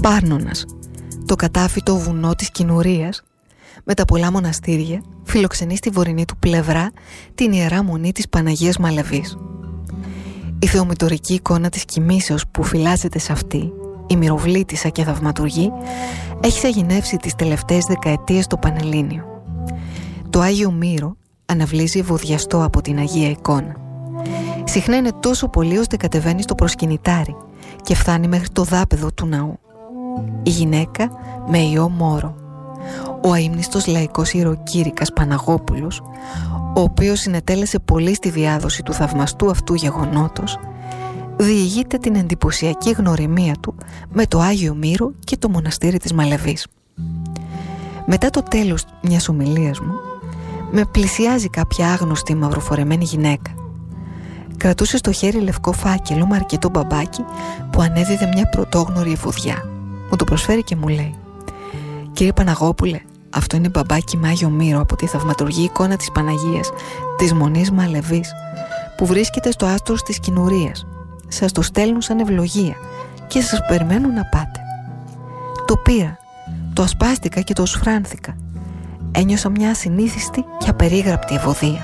Πάρνονας, το κατάφυτο βουνό της Κινουρίας, με τα πολλά μοναστήρια, φιλοξενεί στη βορεινή του πλευρά την Ιερά Μονή της Παναγίας Μαλεβής. Η θεομητορική εικόνα της κοιμήσεως που φυλάσσεται σε αυτή, η μυροβλήτισσα και θαυματουργή, έχει σαγηνεύσει τις τελευταίες δεκαετίες το Πανελλήνιο. Το Άγιο Μύρο αναβλύζει βουδιαστό από την Αγία εικόνα. Συχνά είναι τόσο πολύ ώστε κατεβαίνει στο προσκυνητάρι και φτάνει μέχρι το δάπεδο του ναού. Η γυναίκα με ιό Μόρο, ο αείμνηστος λαϊκός ιεροκήρυκας Παναγόπουλος, ο οποίος συνετέλεσε πολύ στη διάδοση του θαυμαστού αυτού γεγονότος, διηγείται την εντυπωσιακή γνωριμία του με το Άγιο Μύρο και το μοναστήρι της Μαλεβής. Μετά το τέλος μιας ομιλίας μου, με πλησιάζει κάποια άγνωστη μαυροφορεμένη γυναίκα. Κρατούσε στο χέρι λευκό φάκελο με αρκετό μπαμπάκι που ανέδιδε μια πρωτόγνωρη ευωδιά. Μου το προσφέρει και μου λέει: «Κύριε Παναγόπουλε, αυτό είναι μπαμπάκι με Άγιο Μύρο από τη θαυματουργή εικόνα της Παναγίας της Μονής Μαλεβής που βρίσκεται στο άστρος της Κινουρίας. Σας το στέλνουν σαν ευλογία και σας περιμένουν να πάτε». Το πήρα, το ασπάστηκα και το σφράνθηκα. Ένιωσα μια ασυνήθιστη και απερίγραπτη ευωδία.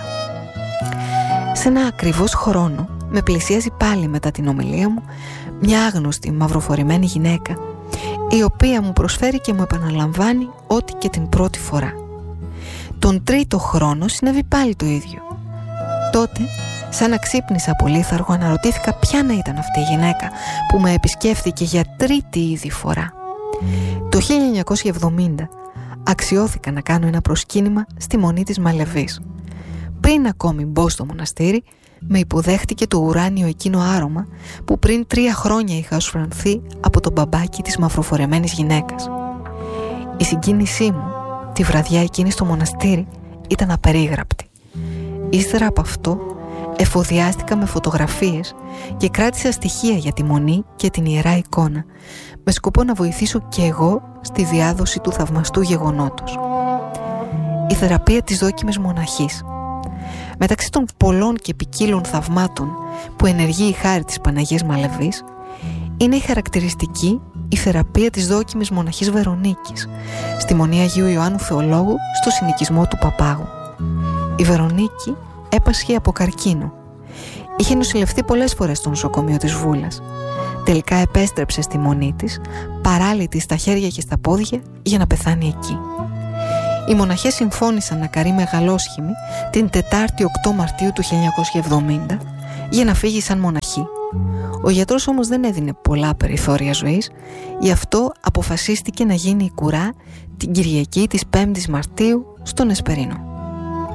Σε ένα ακριβώς χρόνο με πλησιάζει πάλι μετά την ομιλία μου μια άγνωστη μαυροφορεμένη γυναίκα, η οποία μου προσφέρει και μου επαναλαμβάνει ό,τι και την πρώτη φορά. Τον τρίτο χρόνο συνέβη πάλι το ίδιο. Τότε, σαν να ξύπνησα από λίθαργο, αναρωτήθηκα ποια να ήταν αυτή η γυναίκα που με επισκέφθηκε για τρίτη ήδη φορά. Το 1970 αξιώθηκα να κάνω ένα προσκύνημα στη Μονή της Μαλεβής. Πριν ακόμη μπω στο μοναστήρι, με υποδέχτηκε το ουράνιο εκείνο άρωμα που πριν 3 χρόνια είχα σφρανθεί από τον μπαμπάκι της μαυροφορεμένης γυναίκας. Η συγκίνησή μου τη βραδιά εκείνη στο μοναστήρι ήταν απερίγραπτη. Ύστερα από αυτό εφοδιάστηκα με φωτογραφίες και κράτησα στοιχεία για τη Μονή και την Ιερά Εικόνα, με σκοπό να βοηθήσω και εγώ στη διάδοση του θαυμαστού γεγονότος. Η θεραπεία της δόκιμης μοναχής. Μεταξύ των πολλών και ποικίλων θαυμάτων που ενεργεί η χάρη της Παναγίας Μαλεβής, είναι η χαρακτηριστική η θεραπεία της δόκιμης μοναχής Βερονίκης στη Μονή Αγίου Ιωάννου Θεολόγου στο συνοικισμό του Παπάγου. Η Βερονίκη έπασχε από καρκίνο. Είχε νοσηλευτεί πολλές φορές στο νοσοκομείο της Βούλας. Τελικά επέστρεψε στη Μονή της, παράλυτη στα χέρια και στα πόδια, για να πεθάνει εκεί. Οι μοναχές συμφώνησαν να καρεί μεγαλόσχημη την Τετάρτη 8 Μαρτίου του 1970 για να φύγει σαν μοναχή. Ο γιατρός όμως δεν έδινε πολλά περιθώρια ζωής, γι' αυτό αποφασίστηκε να γίνει η κουρά την Κυριακή της 5ης Μαρτίου στον Εσπερίνο.